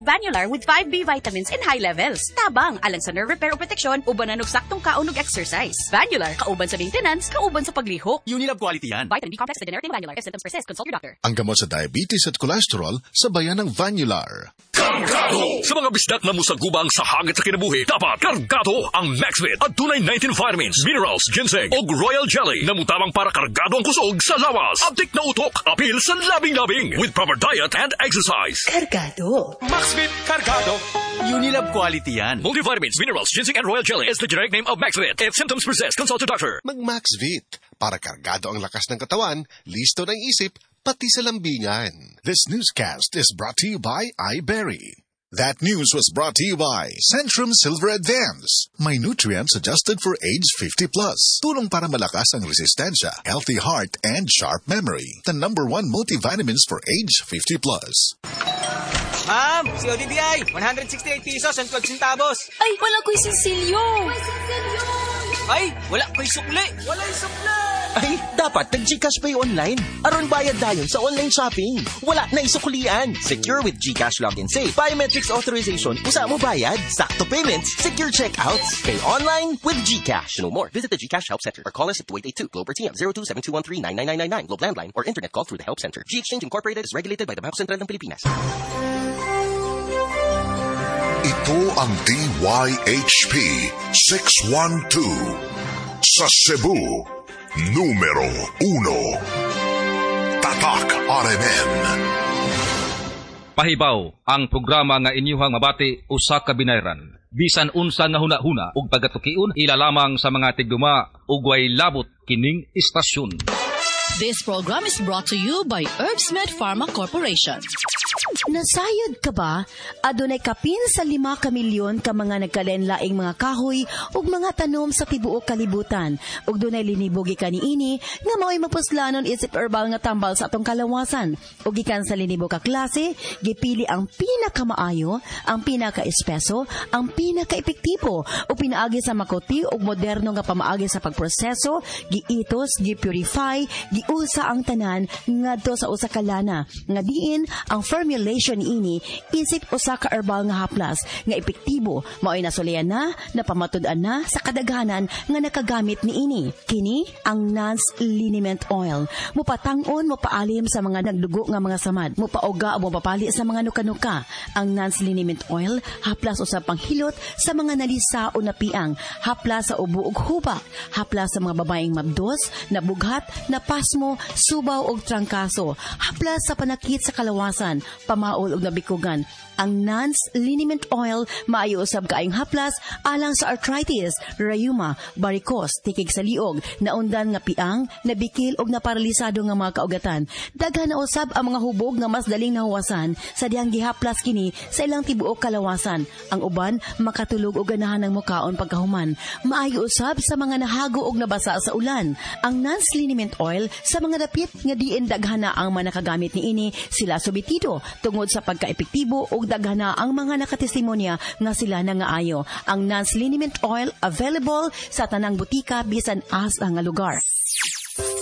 Vanular with 5B vitamins in high levels. Tabang alang sa nerve repair o protection, uban na saktong kaon og exercise. Vanular, kauban sa maintenance, kauban sa paglihok. Unilab quality yan. Vitamin B complex with generic Vanular. If symptoms persist, consult your doctor. Ang gamot sa diabetes at cholesterol, sabayan ng Vanular. Kargado! Sa mga bisdak na musagubang sa hangit sa kinabuhi, dapat kargado ang Maxvit at tunay 19 vitamins, minerals, ginseng o royal jelly na mutabang para kargado ang kusog sa lawas. Abdik na utok, apil sa labing-labing with proper diet and exercise. Kargado. Maxvit Kargado. Unilab quality yan. Multivitamins, minerals, ginseng and royal jelly is the generic name of Maxvit. If symptoms persist, consult your doctor. Mag-Maxvit para kargado ang lakas ng katawan, listo ng isip, pati sa lambingan. This newscast is brought to you by iBerry. That news was brought to you by Centrum Silver Advance. May nutrients adjusted for age 50+. Tulong para malakas ang resistensya, healthy heart, and sharp memory. The #1 multivitamins for age 50+. Ma'am, si ODDI, 168 pesos and 12 centavos. Ay, wala ko'y sinsilyo. Ay, wala ko'y sukli. Wala'y sukli. Ay, dapat nag-GCash Pay online. Aron bayad dayon sa online shopping. Wala na isuklian. Secure with GCash Login Save. Biometrics authorization. Usa mo bayad. Sakto payments. Secure checkouts. Pay online with GCash. To know more, visit the GCash Help Center or call us at 2882 Globe or TM 0272139999 Globe Landline or internet call through the Help Center. G-Exchange Incorporated is regulated by the Bangko Sentral ng Pilipinas. Ito ang DYHP 612 sa Cebu, numero 1. Tatak RMN. Pahibaw ang programa nga inyuhang mabati usa ka binayran. Bisan unsa nga hunahuna ug pagatukion ilalamang sa mga tigduma ug way labot kining istasyon. This program is brought to you by Herbsmed Pharma Corporation. Nasayod ka ba? Adunay kapin sa 5 kamilyon ka mga nagkalenlaing mga kahoy ug mga tanom sa tibuok kalibutan. Ug dunay linibogi kaniini nga mao'y mapuslanon isip herbal nga tambal sa atong kalawasan. Ug gikan sa linibo ka klase, gipili ang pinakamaayo, ang pinakaespeso, ang pinakaepektibo ug pinaagi sa makuti ug moderno nga pamaagi sa pagproseso, giitos, gipurify, giusa ang tanan ngadto sa usa ka lana nga diin ang formulation ini isip usa ka herbal nga haplas nga epektibo mao'y nasulayan na napamatud-an na sa kadaghanan nga nakagamit niini. Kini ang Nance Liniment Oil. Mupatang-on, mupaalim sa mga nagdugo nga mga samad, mupauga o mupapali sa mga nuka-nuka. Ang Nance Liniment Oil haplas usab panghilot sa mga nalisa o napiang, haplas sa ubo ug hubak, haplas sa mga babaeng mabdos, nabughat, napasmo, subaw ug trangkaso, haplas sa panakit sa kalawasan, pamaol ug nabikugan. Ang Nance Liniment Oil maayo usab kaayong haplas alang sa arthritis, rheuma, varicose, tikig sa liog, naundan nga piang, nabikil ug naparalisado nga mga kaugatan. Daghan na usab ang mga hubog nga mas daling nahuwasan sa dihang gihaplas kini sa ilang tibuok kalawasan. Ang uban makatulog og ganahan ng mukaon pagkahuman. Maayo usab sa mga nahago ug nabasa sa ulan. Ang Nance Liniment Oil sa mga dapit nga diin daghan na ang manakagamit niini sila subitido tungod sa pagkaepektibo ug daghan na ang mga nakatestimonya nga sila nangaayo. Ang Nance Liniment Oil available sa tanang butika bisan asa nga lugar.